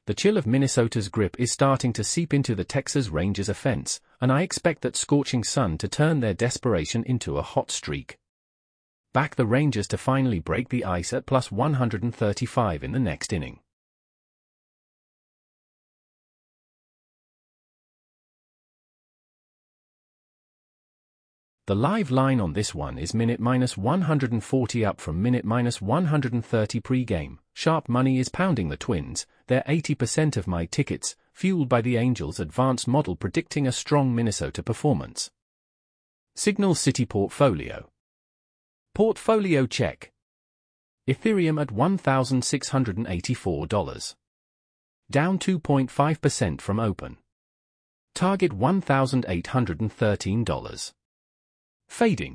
The chill of Minnesota's grip is starting to seep into the Texas Rangers' offense, and I expect that scorching sun to turn their desperation into a hot streak. Back the Rangers to finally break the ice at plus 135 in the next inning. The live line on this one is minute minus 140 up from minute minus 130 pre-game. Sharp money is pounding the Twins. They're 80% of my tickets, fueled by the Angels' advanced model predicting a strong Minnesota performance. Signal City Portfolio. Portfolio check. Ethereum at $1,684. Down 2.5% from open. Target $1,813. Fading.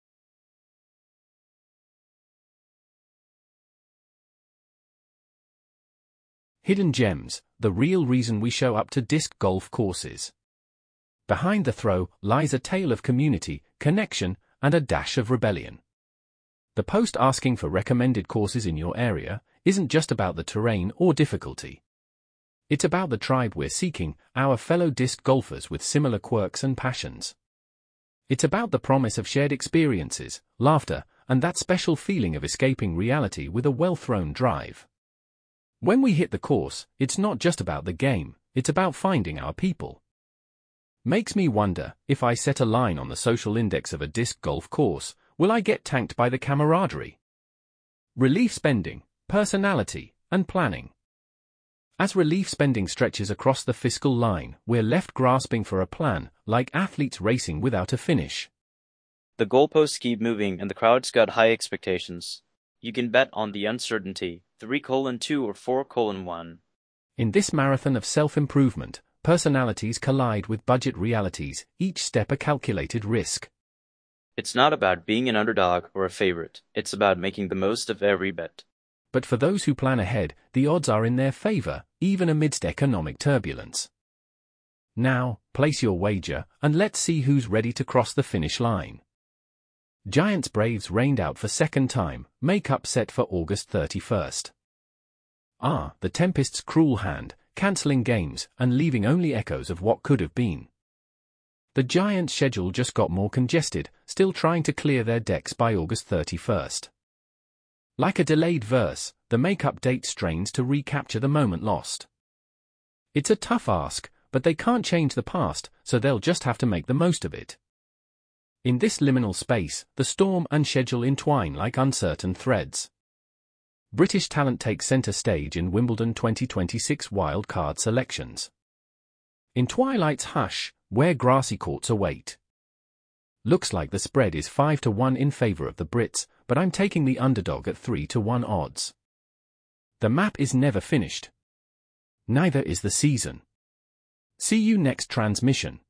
Hidden gems, the real reason we show up to disc golf courses. Behind the throw lies a tale of community, connection, and a dash of rebellion. The post asking for recommended courses in your area isn't just about the terrain or difficulty. It's about the tribe we're seeking, our fellow disc golfers with similar quirks and passions. It's about the promise of shared experiences, laughter, and that special feeling of escaping reality with a well-thrown drive. When we hit the course, it's not just about the game, it's about finding our people. Makes me wonder, if I set a line on the social index of a disc golf course, will I get tanked by the camaraderie? Relief spending, personality, and planning. As relief spending stretches across the fiscal line, we're left grasping for a plan, like athletes racing without a finish. The goalposts keep moving and the crowd's got high expectations. You can bet on the uncertainty, 3:2 or 4:1. In this marathon of self-improvement, personalities collide with budget realities, each step a calculated risk. It's not about being an underdog or a favorite, it's about making the most of every bet. But for those who plan ahead, the odds are in their favor, even amidst economic turbulence. Now, place your wager, and let's see who's ready to cross the finish line. Giants-Braves rained out for second time, make-up set for August 31st. The Tempest's cruel hand, cancelling games and leaving only echoes of what could have been. The Giants' schedule just got more congested, still trying to clear their decks by August 31st. Like a delayed verse, the make-up date strains to recapture the moment lost. It's a tough ask, but they can't change the past, so they'll just have to make the most of it. In this liminal space, the storm and schedule entwine like uncertain threads. British talent takes centre stage in Wimbledon 2026 wildcard selections. In Twilight's hush, where grassy courts await. Looks like the spread is 5-1 in favour of the Brits, but I'm taking the underdog at 3-1 odds. The map is never finished. Neither is the season. See you next transmission.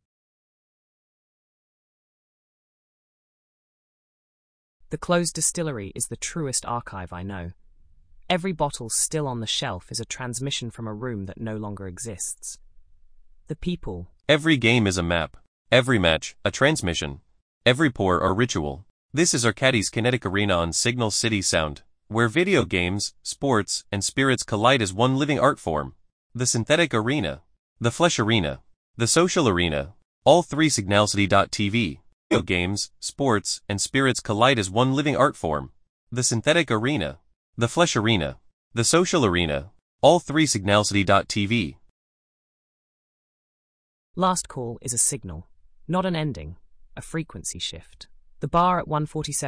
The closed distillery is the truest archive I know. Every bottle still on the shelf is a transmission from a room that no longer exists. The people. Every game is a map. Every match, a transmission. Every pour, a ritual. This is Arcadis Kinetic Arena on Signal City Sound, where video games, sports, and spirits collide as one living art form. The synthetic arena. The flesh arena. The social arena. All three signalcity.tv. Video games, sports, and spirits collide as one living art form. The synthetic arena. The flesh arena. The social arena. All three signalcity.tv. Last call is a signal, not an ending, a frequency shift. The bar at 147